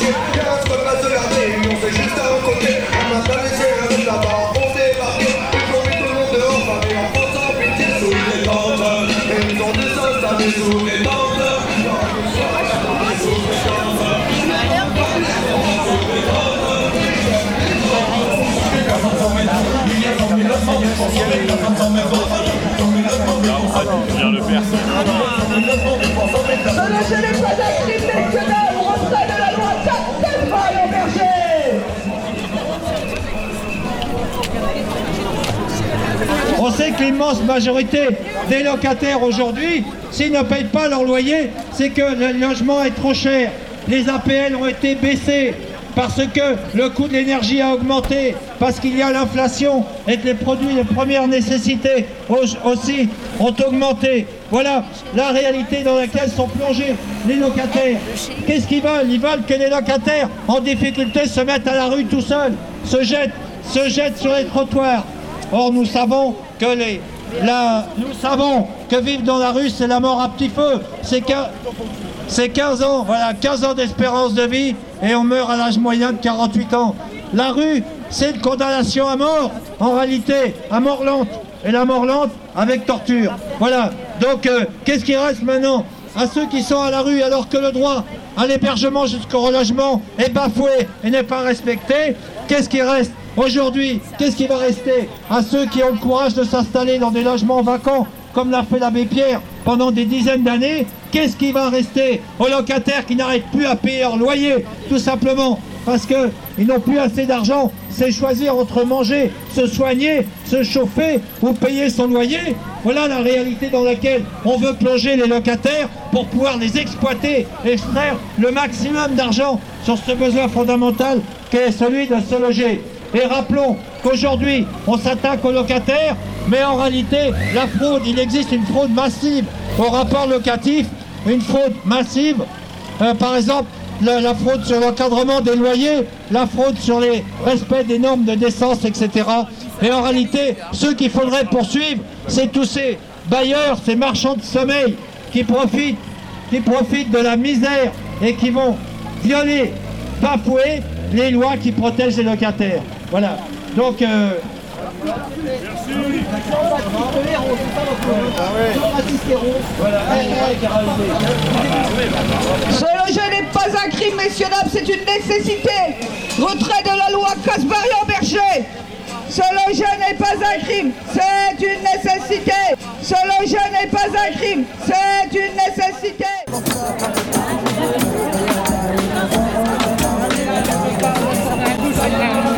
chier. Y'a un spot à se garder, on s'est juste à rencontrer. On m'a pas laissé rêver là-bas, on débarquait. Ils ont mis tout le monde dehors, parler en France en pitié sous les tentes. Et ils ont des installés sous les tentes. Bien le père. Ce n'est pas un crime national, retrait de la loi Castelmaille-Berger. On sait que l'immense majorité des locataires aujourd'hui, s'ils ne payent pas leur loyer, c'est que le logement est trop cher. Les APL ont été baissés parce que le coût de l'énergie a augmenté, parce qu'il y a l'inflation et que les produits de première nécessité aussi ont augmenté. Voilà la réalité dans laquelle sont plongés les locataires. Qu'est-ce qu'ils veulent? Ils veulent que les locataires en difficulté se mettent à la rue tout seuls, se jettent sur les trottoirs. Or, nous savons que vivre dans la rue, c'est la mort à petit feu. C'est 15 ans, voilà, 15 ans d'espérance de vie et on meurt à l'âge moyen de 48 ans. La rue, c'est une condamnation à mort, en réalité, à mort lente. Et la mort lente avec torture. Voilà. Donc, qu'est-ce qui reste maintenant à ceux qui sont à la rue alors que le droit à l'hébergement jusqu'au relogement est bafoué et n'est pas respecté? Qu'est-ce qui reste aujourd'hui? Qu'est-ce qui va rester à ceux qui ont le courage de s'installer dans des logements vacants comme l'a fait l'abbé Pierre pendant des dizaines d'années? Qu'est-ce qui va rester aux locataires qui n'arrêtent plus à payer leur loyer, tout simplement parce qu'ils n'ont plus assez d'argent? C'est choisir entre manger, se soigner, se chauffer ou payer son loyer. Voilà la réalité dans laquelle on veut plonger les locataires pour pouvoir les exploiter, extraire le maximum d'argent sur ce besoin fondamental qu'est celui de se loger. Et rappelons qu'aujourd'hui, on s'attaque aux locataires, mais en réalité, la fraude, il existe une fraude massive au rapport locatif, une fraude massive, par exemple, la fraude sur l'encadrement des loyers, la fraude sur les respects des normes de décence, etc. Et en réalité, ceux qu'il faudrait poursuivre, c'est tous ces bailleurs, ces marchands de sommeil qui profitent de la misère et qui vont violer, bafouer les lois qui protègent les locataires. Voilà. Donc, Se loger n'est pas un crime, messieurs, dames, c'est une nécessité. Retrait de la loi Castelmaille-Berger. Se loger n'est pas un crime, c'est une nécessité. Se loger n'est pas un crime, c'est une nécessité.